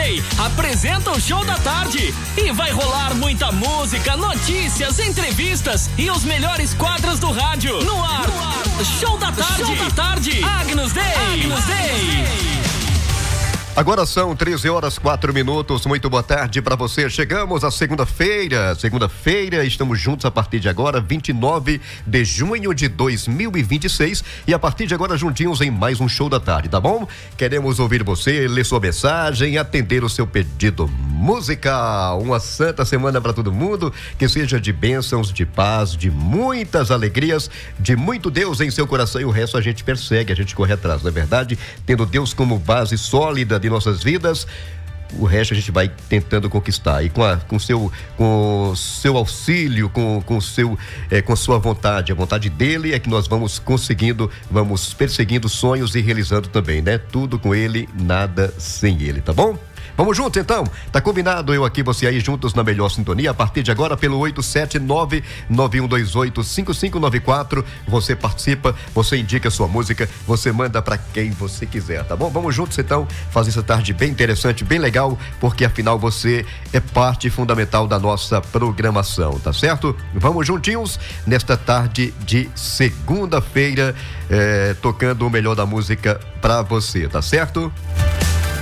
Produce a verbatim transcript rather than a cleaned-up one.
Day apresenta o Show da Tarde e vai rolar muita música, notícias, entrevistas e os melhores quadros do rádio no ar. No ar. Show da Tarde. Show da Tarde. Agnus Day. Agnus Day. Agora são treze horas, quatro minutos. Muito boa tarde para você. Chegamos à segunda-feira. Segunda-feira, estamos juntos a partir de agora, vinte e nove de junho de dois mil e vinte e seis. E a partir de agora, juntinhos em mais um Show da Tarde, tá bom? Queremos ouvir você, ler sua mensagem, atender o seu pedido musical. Uma santa semana para todo mundo. Que seja de bênçãos, de paz, de muitas alegrias, de muito Deus em seu coração. E o resto a gente persegue, a gente corre atrás, não é verdade? Tendo Deus como base sólida de nossas vidas, o resto a gente vai tentando conquistar e com a, com seu com seu auxílio, com com seu é, com sua vontade, a vontade dele é que nós vamos conseguindo, vamos perseguindo sonhos e realizando também, né? Tudo com ele, nada sem ele, tá bom? Vamos juntos então, tá combinado, eu aqui, você aí, juntos na melhor sintonia, a partir de agora pelo oito sete nove, nove um dois oito, cinco cinco nove quatro, você participa, você indica a sua música, você manda pra quem você quiser, tá bom? Vamos juntos então, fazer essa tarde bem interessante, bem legal, porque afinal você é parte fundamental da nossa programação, tá certo? Vamos juntinhos nesta tarde de segunda-feira, eh, tocando o melhor da música pra você, tá certo?